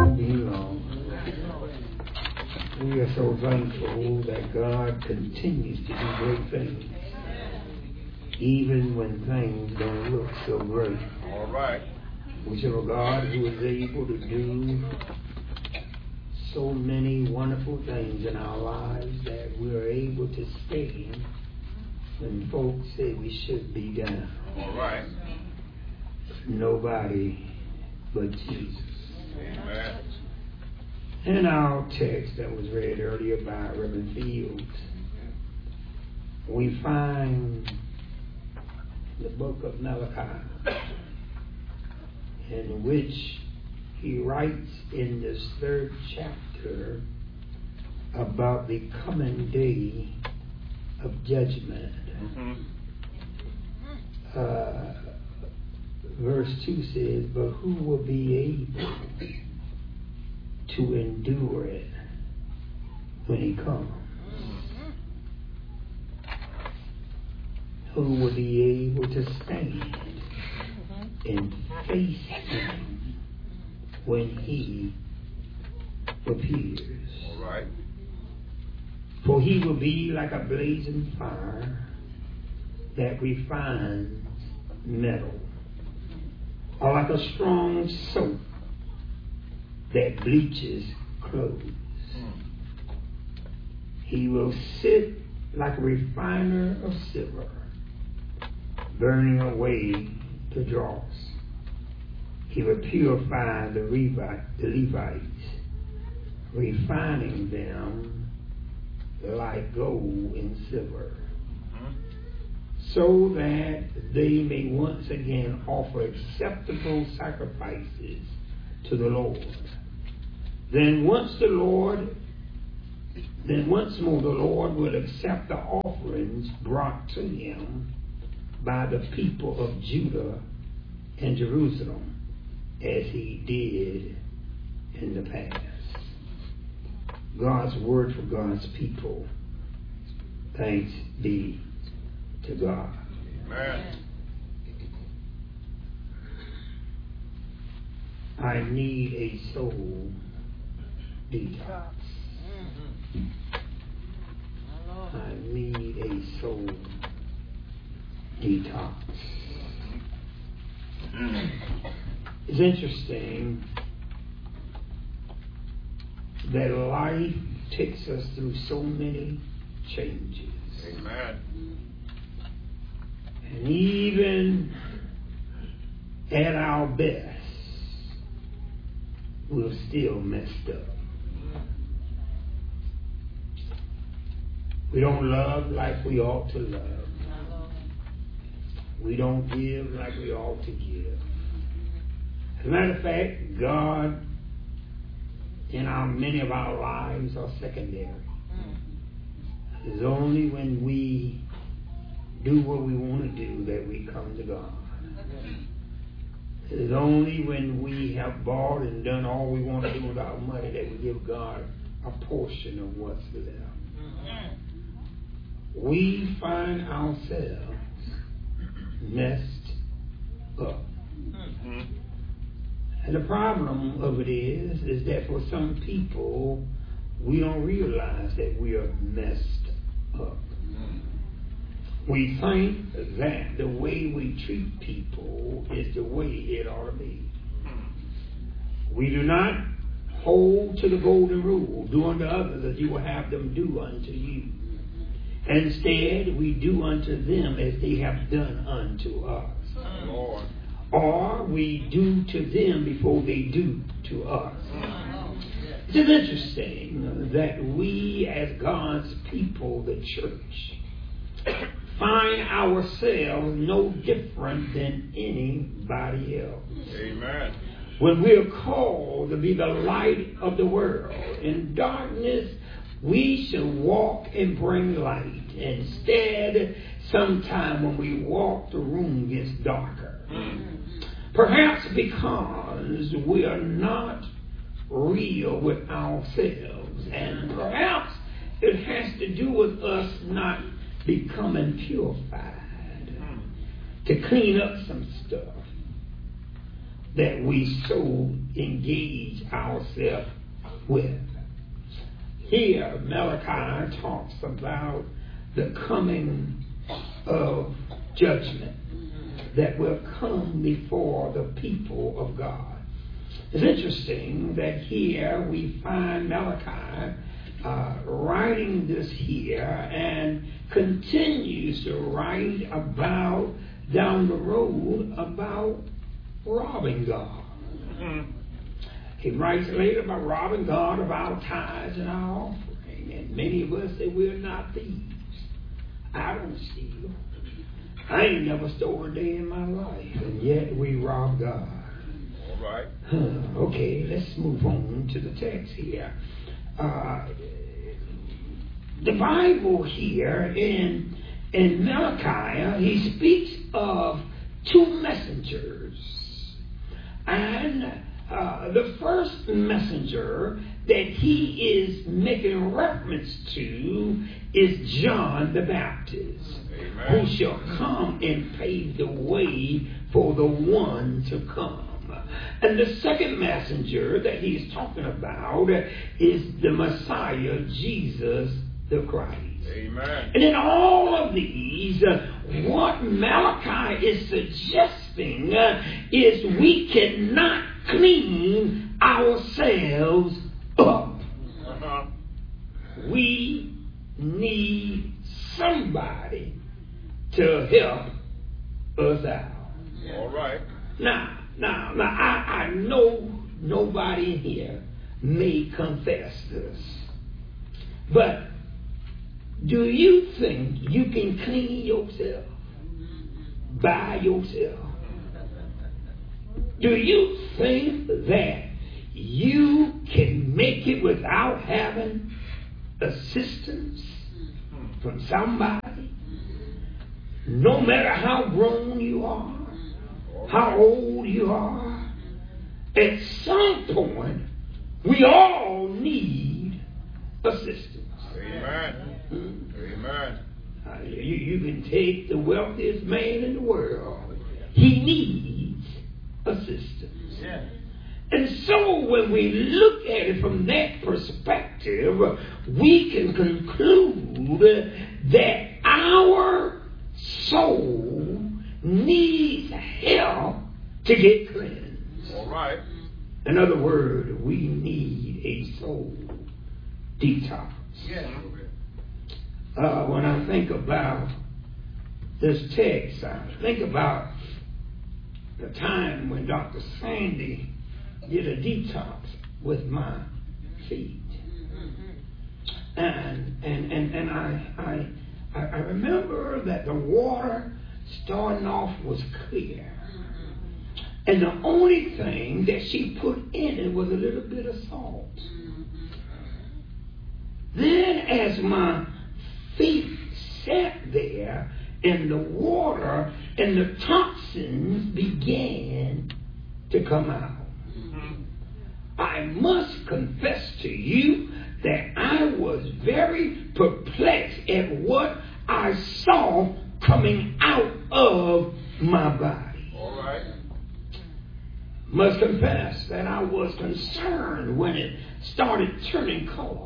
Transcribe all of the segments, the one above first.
won't be long. We are so thankful that God continues to do great things, even when things don't look so great. All right. We serve a God who is able to do so many wonderful things in our lives that we are able to stand when folks say we should be down. All right. Nobody but Jesus. Amen. In our text that was read earlier by Reverend Fields, we find the book of Malachi, in which he writes in this 3rd chapter about the coming day of judgment. Verse 2 says, but who will be able to endure it when he comes? Who will be able to stand and face him when he appears? All right. For he will be like a blazing fire that refines metal, or like a strong soap that bleaches clothes. He will sit like a refiner of silver, burning away the dross. He will purify the Levites, refining them like gold and silver, so that they may once again offer acceptable sacrifices to the Lord. Then once more the Lord will accept the offerings brought to him by the people of Judah and Jerusalem, as he did in the past. God's word for God's people. Thanks be to God. Amen. I need a soul detox. I need a soul detox. It's interesting that life takes us through so many changes. Amen. And even at our best, we're still messed up. We don't love like we ought to love. We don't give like we ought to give. As a matter of fact, God in many of our lives are secondary. It's only when we do what we want to do that we come to God. It's only when we have bought and done all we want to do with our money that we give God a portion of what's left. We find ourselves messed up. And the problem of it is that for some people, we don't realize that we are messed up. We think that the way we treat people is the way it ought to be. We do not hold to the golden rule, do unto others as you will have them do unto you. Instead, we do unto them as they have done unto us. Lord. Or we do to them before they do to us. It's interesting that we as God's people, the church, find ourselves no different than anybody else. Amen. When we're called to be the light of the world, in darkness we should walk and bring light. Instead, sometime when we walk, the room gets darker. Perhaps because we are not real with ourselves, and perhaps it has to do with us not becoming purified, to clean up some stuff. that we so engage ourselves with. Here, Malachi talks about the coming of judgment that will come before the people of God. It's interesting that here we find Malachi writing this here and continues to write about down the road about robbing God. He writes later about robbing God of our tithes and our offering. And many of us say we're not thieves. I don't steal. I ain't never stole a day in my life. And yet we rob God. All right. Okay, let's move on to the text here. The Bible here in Malachi, he speaks of two messengers. And the first messenger that he is making reference to is John the Baptist, Amen. who shall come and pave the way for the one to come. And the second messenger that he's talking about is the Messiah, Jesus the Christ. Amen. And in all of these, what Malachi is suggesting is we cannot clean ourselves up. We need somebody to help us out. All right. Now, I know nobody here may confess this, but do you think you can clean yourself by yourself? Do you think that you can make it without having assistance from somebody? No matter how grown you are, how old you are, at some point, we all need assistance. Amen. Amen. You can take the wealthiest man in the world. He needs assistance. Yeah. And so when we look at it from that perspective, we can conclude that our soul needs help to get cleansed. All right. In other words, we need a soul detox. Yeah. When I think about this text, I think about the time when Dr. Sandy did a detox with my feet. And I remember that the water starting off was clear. And the only thing that she put in it was a little bit of salt. Then as my feet sat there in the water and the toxins began to come out, I must confess to you that I was very perplexed at what I saw coming out of my body. All right. Must confess that I was concerned when it started turning color.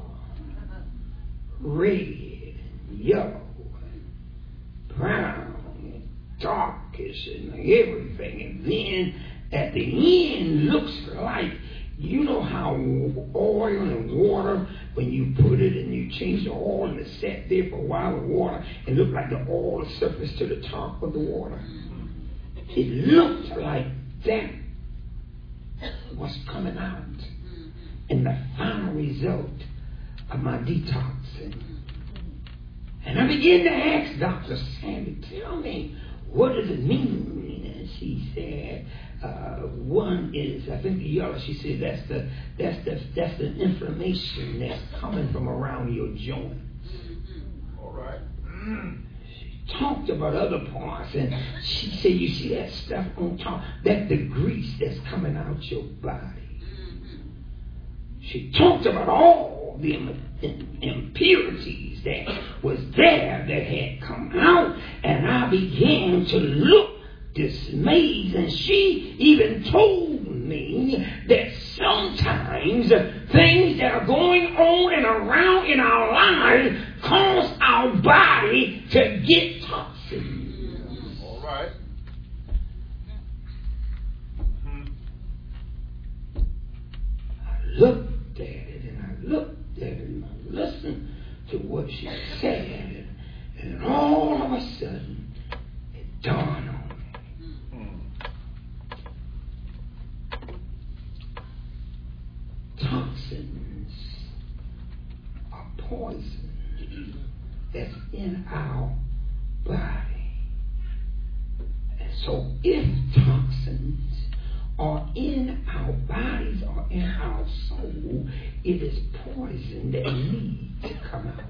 Red, yellow, brown, and darkish, and everything. And then at the end, looks like, you know how oil and water, when you put it and you change the oil and it sat there for a while with water, it looked like the oil surfaced to the top of the water. It looked like that was coming out. And the final result of my detoxing. And I began to ask Dr. Sandy, tell me, what does it mean? And she said, one is, I think the yellow, she said, that's the inflammation that's coming from around your joints. All right. She talked about other parts, and she said, you see that stuff on top, that's the grease that's coming out your body. She talked about all the impurities that was there that had come out, and I began to look dismayed, and she even told me that sometimes things that are going on and around in our lives cause our body to get toxins. All right. I looked at it and I looked at it and I listened to what she said, and all of a sudden it dawned on me. Toxins are poison that's in our body. And so if toxins are in our bodies or in our soul, it is poison that needs to come out.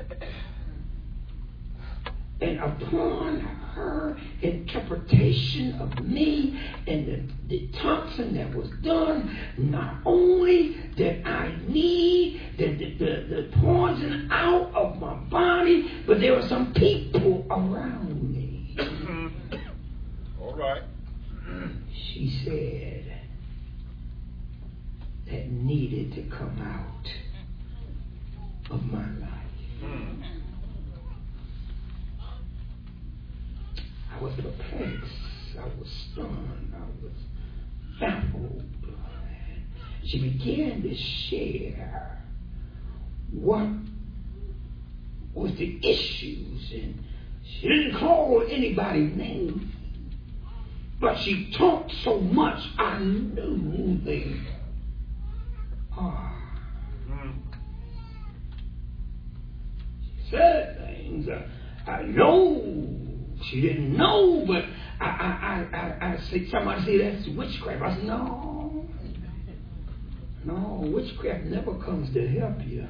And upon her interpretation of me and the toxin that was done, not only did I need the poison out of my body, but there were some people around me. All right. She said that needed to come out of my life. I was perplexed. I was stunned. I was baffled. She began to share what was the issues, and she didn't call anybody's name, but she talked so much I knew they are. She said things I know. She didn't know, but I said, somebody said that's witchcraft. I said, no, witchcraft never comes to help you.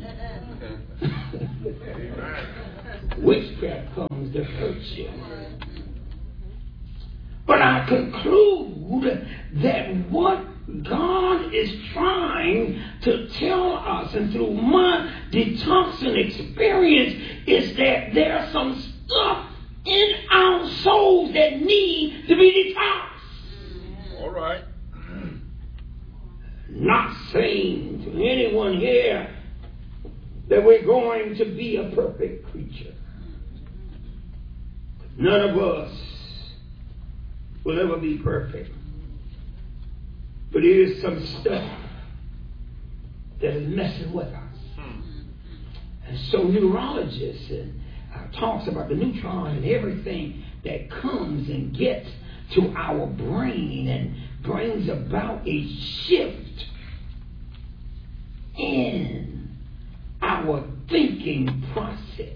Witchcraft comes to hurt you. But I conclude that what God is trying to tell us, and through my detoxing experience, is that there's some stuff in our souls that need to be detoxed. All right. Not saying to anyone here that we're going to be a perfect creature. None of us will ever be perfect. But here's some stuff that is messing with us. And so neurologists and talks about the neutron and everything that comes and gets to our brain and brings about a shift in our thinking process.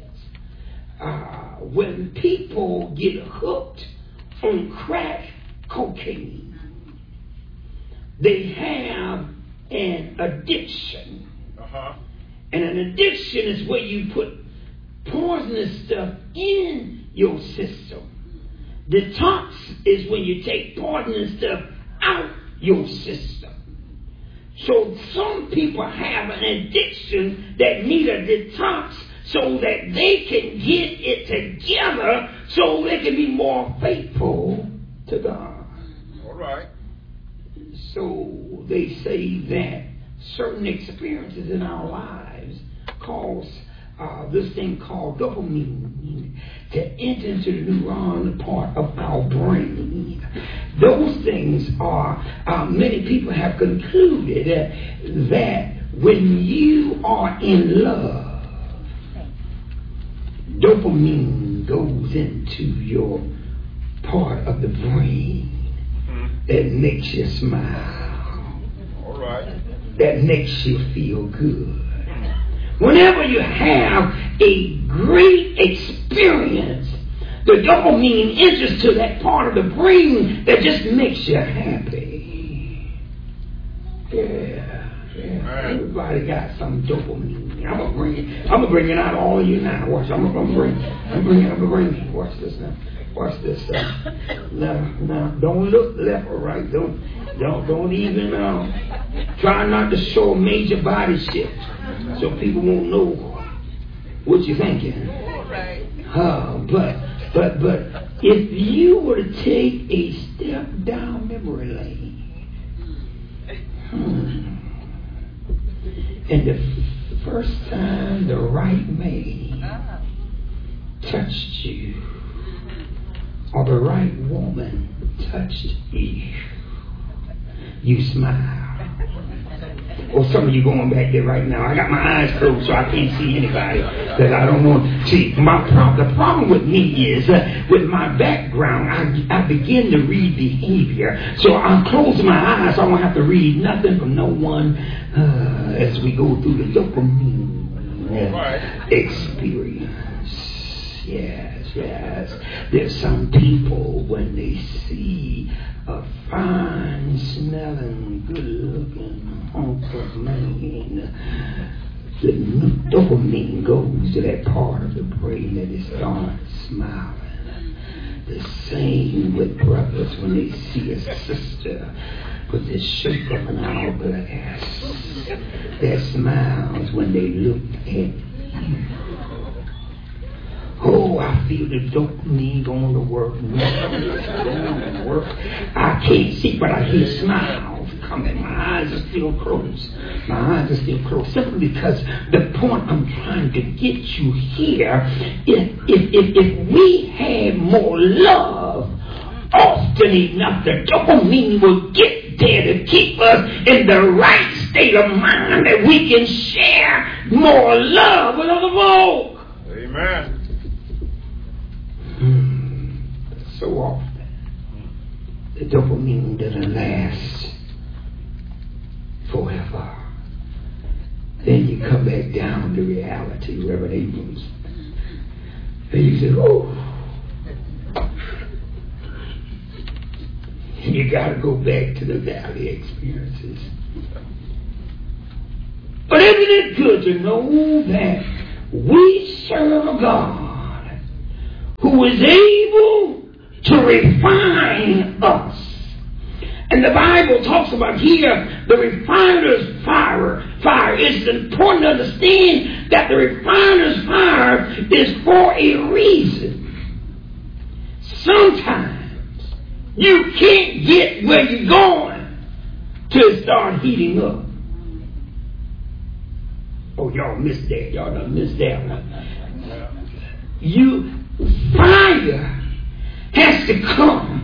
When people get hooked on crack cocaine, they have an addiction. And an addiction is where you put poisonous stuff in your system. Detox is when you take poisonous stuff out your system. So some people have an addiction that need a detox so that they can get it together so they can be more faithful to God. All right. So they say that certain experiences in our lives cause this thing called dopamine to enter into the neuron part of our brain. Those things are, many people have concluded that when you are in love, dopamine goes into your part of the brain that makes you smile. All right. That makes you feel good. Whenever you have a great experience, the dopamine enters to that part of the brain that just makes you happy. Yeah. Everybody got some dopamine. I'm gonna bring it out all of you now. Watch. I'm gonna bring it. Watch this now. Watch this. Now, don't look left or right. Don't even try not to show a major body shift, so people won't know what you're thinking. But if you were to take a step down memory lane And the first time the right man touched you, or the right woman touched you, you smile. Or some of you going back there right now. I got my eyes closed so I can't see anybody because I don't want to see. The problem with me is with my background, I begin to read behavior. So I'm closing my eyes so I won't have to read nothing from no one as we go through the dopamine experience. Yes. There's some people when they see a fine smelling, good looking hunk of man, the dopamine goes to that part of the brain that it starts smiling. The same with brothers when they see a sister with the shape of an hourglass that smiles when they look at you. Oh, I feel the dopamine going to work. I can't see, but I hear smiles coming. My eyes are still closed. Simply because the point I'm trying to get you here, if we had more love often enough, the dopamine will get there to keep us in the right state of mind that we can share more love with other folk. Amen. So often, the dopamine doesn't last forever. Then you come back down to reality, Reverend Abrams. And you say, oh, you got to go back to the valley experiences. But isn't it good to know that we serve a God who is able to refine us? And the Bible talks about here the refiner's fire. It's important to understand that the refiner's fire is for a reason. Sometimes you can't get where you're going till it starts heating up. Oh, y'all missed that. Y'all done missed that one. Fire has to come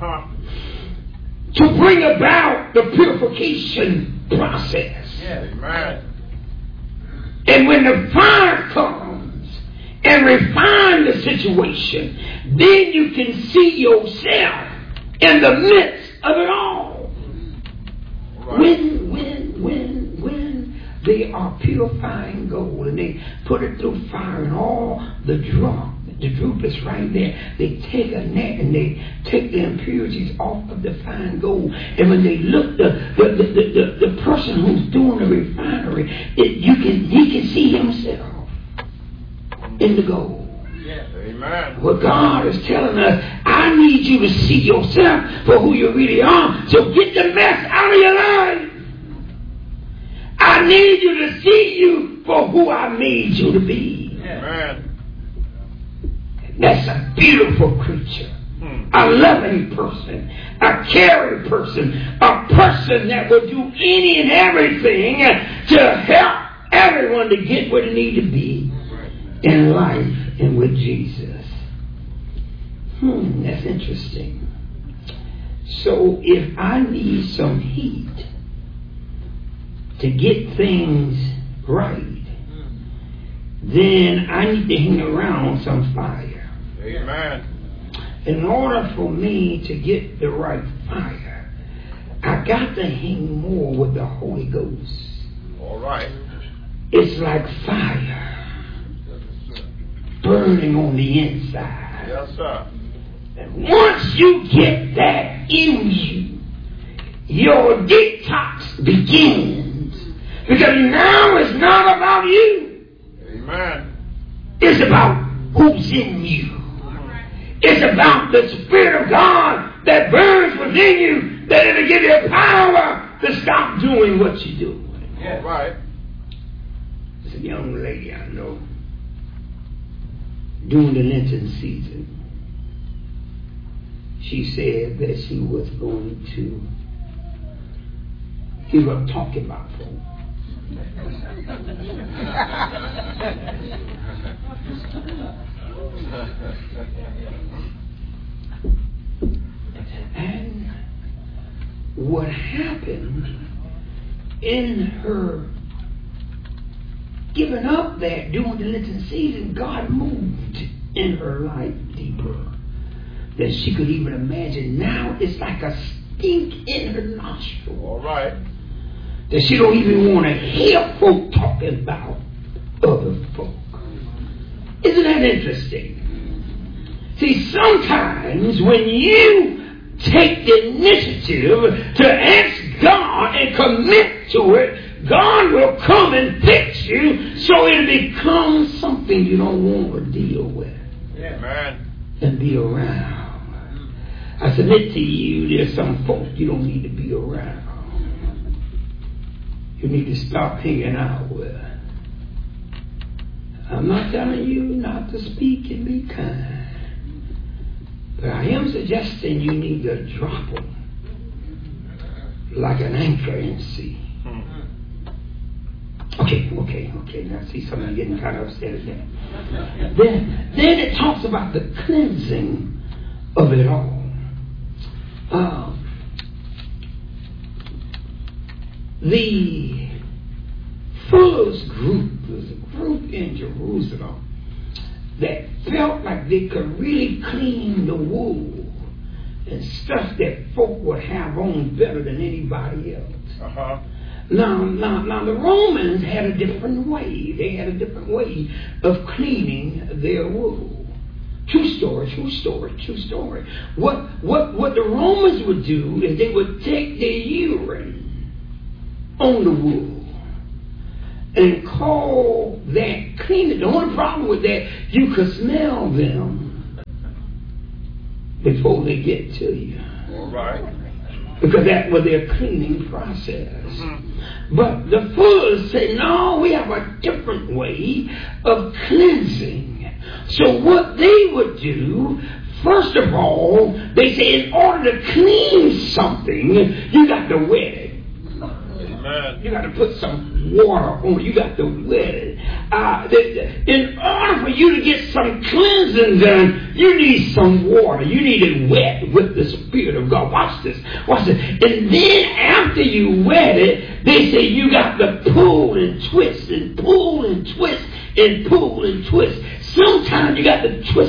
to bring about the purification process. Amen. And when the fire comes and refine the situation, then you can see yourself in the midst of it all. Right. When they are purifying gold and they put it through fire and all the droop is right there. They take a net and they take the impurities off of the fine gold. And when they look, the person who's doing the refinery, he can see himself in the gold. Yes. Amen. What God is telling us, I need you to see yourself for who you really are. So get the mess out of your life. I need you to see you for who I made you to be. Amen. That's a beautiful creature, a loving person, a caring person, a person that will do any and everything to help everyone to get where they need to be in life and with Jesus. That's interesting. So if I need some heat to get things right, then I need to hang around some fire. Amen. In order for me to get the right fire, I got to hang more with the Holy Ghost. All right. It's like fire burning on the inside. Yes, sir. And once you get that in you, your detox begins. Because now it's not about you. Amen. It's about who's in you. It's about the Spirit of God that burns within you, that it'll give you power to stop doing what you do. All right. There's a young lady I know during the Lenten season. She said that she was going to give up talking about folk. And what happened in her giving up that during the Lenten season, God moved in her life deeper than she could even imagine. Now it's like a stink in her nostril. All right. That she don't even want to hear folk talking about other folk. Isn't that interesting? See, sometimes when you take the initiative to ask God and commit to it, God will come and fix you so it'll become something you don't want to deal with. Amen. And be around. I submit to you, there's some folk you don't need to be around. You need to stop hanging out with. I'm not telling you not to speak and be kind. But I am suggesting you need to drop them like an anchor in the sea. Okay. Now see, some of you getting kind of upset again. Then it talks about the cleansing of it all. The first group was a group in Jerusalem that felt like they could really clean the wool and stuff that folk would have on better than anybody else. Now the Romans had a different way. They had a different way of cleaning their wool. True story. What the Romans would do is they would take their urine on the wool and call that cleaning. The only problem with that, you could smell them before they get to you. All right. Because that was their cleaning process. But the Fullers say, no, we have a different way of cleansing. So what they would do, first of all, they say in order to clean something, you got to wet it. Amen. You got to put some water on it. You got to wet it. In order for you to get some cleansing done, you need some water. You need it wet with the Spirit of God. Watch this. And then after you wet it, they say you got to pull and twist and pull and twist and pull and twist. Sometimes you got to twist